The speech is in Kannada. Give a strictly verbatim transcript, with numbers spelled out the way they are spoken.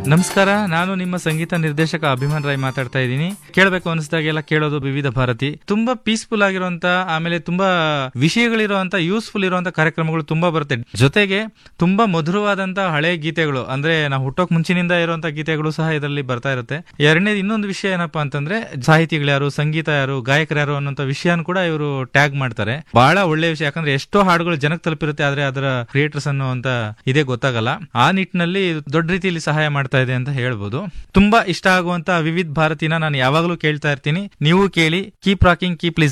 ನಮಸ್ಕಾರ, ನಾನು ನಿಮ್ಮ ಸಂಗೀತ ನಿರ್ದೇಶಕ ಅಭಿಮಾನ್ ರಾಯ್ ಮಾತಾಡ್ತಾ ಇದ್ದೀನಿ. ಕೇಳಬೇಕು ಅನಿಸಿದಾಗೆಲ್ಲ ಕೇಳೋದು ವಿವಿಧ ಭಾರತಿ. ತುಂಬಾ ಪೀಸ್ಫುಲ್ ಆಗಿರುವಂತ, ಆಮೇಲೆ ತುಂಬಾ ವಿಷಯಗಳಿರುವಂತ, ಯೂಸ್ಫುಲ್ ಇರುವಂತ ಕಾರ್ಯಕ್ರಮಗಳು ತುಂಬಾ ಬರುತ್ತೆ. ಜೊತೆಗೆ ತುಂಬಾ ಮಧುರವಾದಂತ ಹಳೆ ಗೀತೆಗಳು, ಅಂದ್ರೆ ನಾವು ಹುಟ್ಟೋಕ್ ಮುಂಚಿನಿಂದ ಇರುವಂತ ಗೀತೆಗಳು ಸಹ ಇದರಲ್ಲಿ ಬರ್ತಾ ಇರುತ್ತೆ. ಎರಡನೇದು ಇನ್ನೊಂದು ವಿಷಯ ಏನಪ್ಪಾ ಅಂತಂದ್ರೆ, ಸಾಹಿತಿಗಳು ಯಾರು, ಸಂಗೀತ ಯಾರು, ಗಾಯಕರು ಯಾರು ಅನ್ನೋಂತ ವಿಷಯನ ಕೂಡ ಇವರು ಟ್ಯಾಗ್ ಮಾಡ್ತಾರೆ. ಬಹಳ ಒಳ್ಳೆ ವಿಷಯ, ಯಾಕಂದ್ರೆ ಎಷ್ಟೋ ಹಾಡುಗಳು ಜನಕ್ಕೆ ತಲುಪಿರುತ್ತೆ, ಆದ್ರೆ ಅದರ ಕ್ರಿಯೇಟರ್ಸ್ ಅನ್ನುವಂತ ಇದೇ ಗೊತ್ತಾಗಲ್ಲ. ಆ ನಿಟ್ಟಿನಲ್ಲಿ ದೊಡ್ಡ ರೀತಿಯಲ್ಲಿ ಸಹಾಯ ಮಾಡ್ತಾ ಇದೆ ಅಂತ ಹೇಳ್ಬೋದು. ತುಂಬಾ ಇಷ್ಟ ಆಗುವಂತ ವಿವಿಧ ಭಾರತಿನ ನಾನು ಯಾವಾಗಲೂ ಕೇಳ್ತಾ ಇರ್ತೀನಿ. ನೀವು ಕೇಳಿ. Keep rocking, keep listening.